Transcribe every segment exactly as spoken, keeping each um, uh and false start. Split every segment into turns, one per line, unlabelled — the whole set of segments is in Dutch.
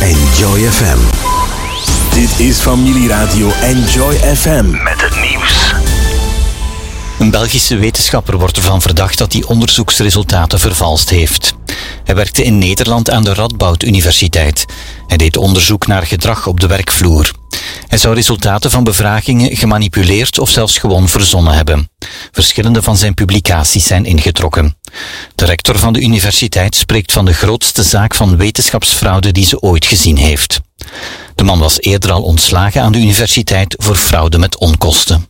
Enjoy F M.
Dit is Familieradio Enjoy F M met het nieuws.
Een Belgische wetenschapper wordt ervan verdacht dat hij onderzoeksresultaten vervalst heeft. Hij werkte in Nederland aan de Radboud Universiteit. Hij deed onderzoek naar gedrag op de werkvloer. Hij zou resultaten van bevragingen gemanipuleerd of zelfs gewoon verzonnen hebben. Verschillende van zijn publicaties zijn ingetrokken. De rector van de universiteit spreekt van de grootste zaak van wetenschapsfraude die ze ooit gezien heeft. De man was eerder al ontslagen aan de universiteit voor fraude met onkosten.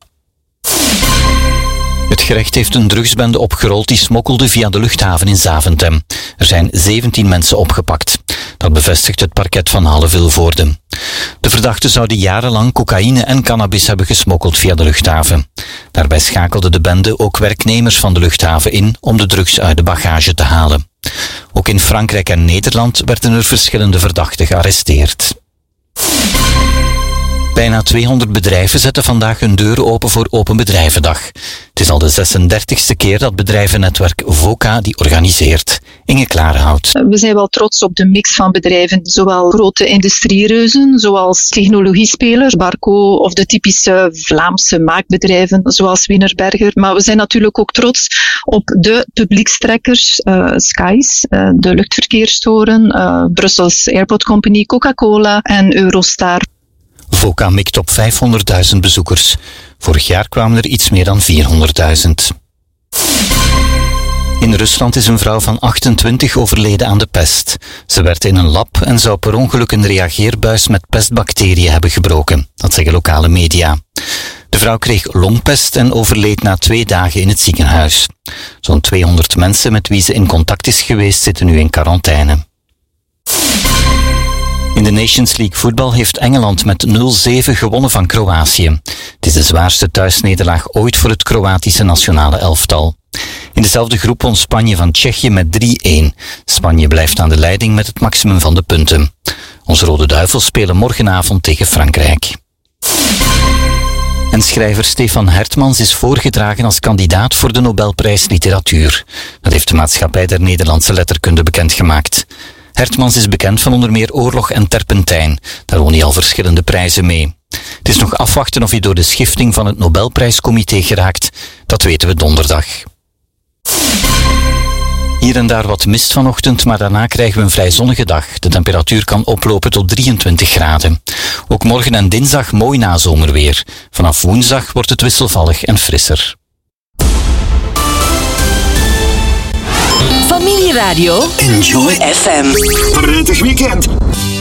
Het gerecht heeft een drugsbende opgerold die smokkelde via de luchthaven in Zaventem. Er zijn zeventien mensen opgepakt. Dat bevestigt het parket van Halle-Vilvoorde. De verdachten zouden jarenlang cocaïne en cannabis hebben gesmokkeld via de luchthaven. Daarbij schakelde de bende ook werknemers van de luchthaven in om de drugs uit de bagage te halen. Ook in Frankrijk en Nederland werden er verschillende verdachten gearresteerd. Bijna tweehonderd bedrijven zetten vandaag hun deuren open voor Open Bedrijvendag. Het is al de zesendertigste keer dat bedrijvennetwerk VOCA die organiseert. Inge Klarenhout.
We zijn wel trots op de mix van bedrijven, zowel grote industriereuzen, zoals technologiespelers, Barco of de typische Vlaamse maakbedrijven, zoals Wienerberger. Maar we zijn natuurlijk ook trots op de publiekstrekkers, uh, Skies, uh, de luchtverkeerstoren, uh, Brussels Airport Company, Coca-Cola en Eurostar.
VOCA mikt op vijfhonderdduizend bezoekers. Vorig jaar kwamen er iets meer dan vierhonderdduizend. In Rusland is een vrouw van achtentwintig overleden aan de pest. Ze werkte in een lab en zou per ongeluk een reageerbuis met pestbacteriën hebben gebroken. Dat zeggen lokale media. De vrouw kreeg longpest en overleed na twee dagen in het ziekenhuis. Zo'n tweehonderd mensen met wie ze in contact is geweest zitten nu in quarantaine. In de Nations League voetbal heeft Engeland met nul zeven gewonnen van Kroatië. Het is de zwaarste thuisnederlaag ooit voor het Kroatische nationale elftal. In dezelfde groep won Spanje van Tsjechië met drie-een. Spanje blijft aan de leiding met het maximum van de punten. Onze Rode Duivels spelen morgenavond tegen Frankrijk. En schrijver Stefan Hertmans is voorgedragen als kandidaat voor de Nobelprijs Literatuur. Dat heeft de Maatschappij der Nederlandse Letterkunde bekendgemaakt. Hertmans is bekend van onder meer Oorlog en Terpentijn. Daar won hij al verschillende prijzen mee. Het is nog afwachten of hij door de schifting van het Nobelprijscomité geraakt. Dat weten we donderdag. Hier en daar wat mist vanochtend, maar daarna krijgen we een vrij zonnige dag. De temperatuur kan oplopen tot drieëntwintig graden. Ook morgen en dinsdag mooi nazomerweer. Vanaf woensdag wordt het wisselvallig en frisser.
Familieradio
Enjoy F M.
Prettig weekend.